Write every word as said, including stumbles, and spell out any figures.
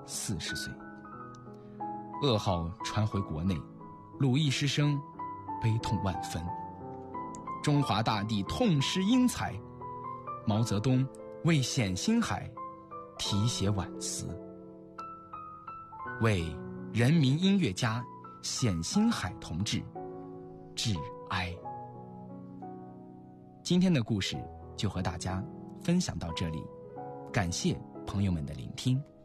四十岁。噩耗传回国内，鲁艺师生悲痛万分，中华大地痛失英才，毛泽东为冼星海题写挽词，为人民音乐家冼星海同志致哀。今天的故事就和大家分享到这里，感谢朋友们的聆听。